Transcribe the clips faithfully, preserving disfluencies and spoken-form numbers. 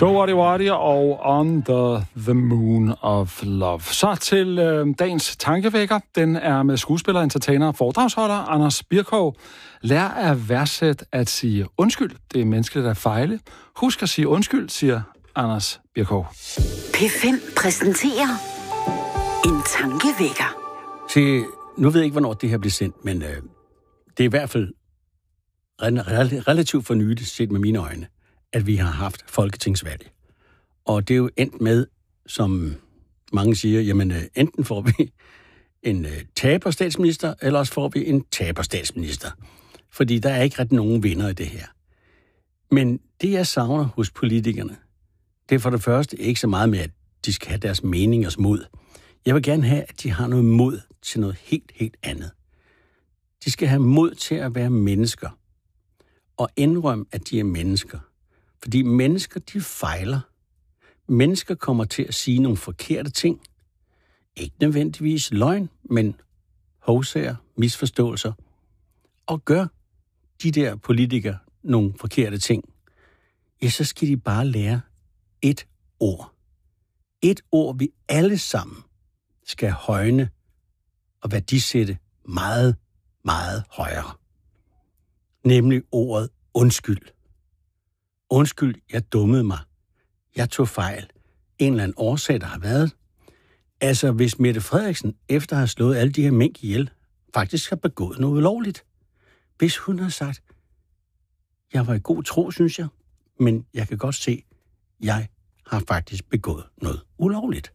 So What It What og On the, the Moon of Love. Så til øh, dagens tankevækker. Den er med skuespiller, entertainer og foredragsholder Anders Bircow. Lær at værdsætte at sige undskyld. Det er menneskeligt at fejle. Husk at sige undskyld, siger Anders Bircow. P fem præsenterer en tankevækker. Se, nu ved jeg ikke, hvornår det her bliver sendt, men øh, det er i hvert fald relativt for nyligt set med mine øjne, at vi har haft folketingsvalg. Og det er jo endt med, som mange siger, jamen øh, enten får vi en øh, taber-statsminister, eller også får vi en taber-statsminister. Fordi der er ikke rigtig nogen vinder i det her. Men det, jeg savner hos politikerne, det er for det første ikke så meget med, at de skal have deres meningers mod. Jeg vil gerne have, at de har noget mod til noget helt, helt andet. De skal have mod til at være mennesker. Og indrømme, at de er mennesker. Fordi mennesker, de fejler. Mennesker kommer til at sige nogle forkerte ting. Ikke nødvendigvis løgn, men hovsager, misforståelser. Og gør de der politikere nogle forkerte ting, ja, så skal de bare lære et ord. Et ord, vi alle sammen skal højne og værdisætte meget, meget højere. Nemlig ordet undskyld. Undskyld, jeg dummede mig. Jeg tog fejl. En eller anden årsag, der har været. Altså, hvis Mette Frederiksen, efter at have slået alle de her mink ihjel, faktisk har begået noget ulovligt. Hvis hun har sagt, jeg var i god tro, synes jeg, men jeg kan godt se, jeg har faktisk begået noget ulovligt.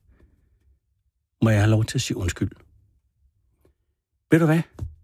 Må jeg have lov til at sige undskyld? Ved du hvad?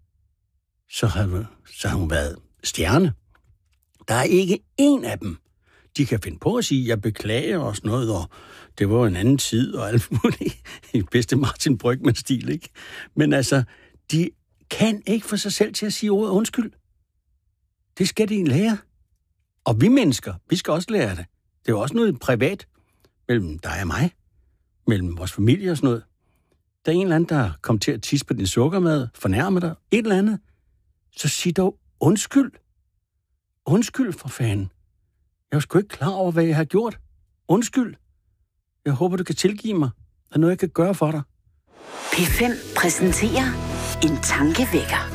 Så har, så har hun været stjerne. Der er ikke én af dem. De kan finde på at sige, jeg beklager og sådan noget, og det var en anden tid, og alt muligt. I bedste Martin Brygmann-stil, ikke? Men altså, de kan ikke få sig selv til at sige ordet undskyld. Det skal de lære. Og vi mennesker, vi skal også lære det. Det er jo også noget privat mellem dig og mig, mellem vores familie og sådan noget. Der er en eller anden, der kom til at tisse på din sukkermad, fornærme dig, et eller andet. Så sig dog undskyld. Undskyld for fanden. Jeg var sgu ikke klar over, hvad jeg har gjort. Undskyld. Jeg håber, du kan tilgive mig. Der er noget, jeg kan gøre for dig. P fem præsenterer en tankevækker.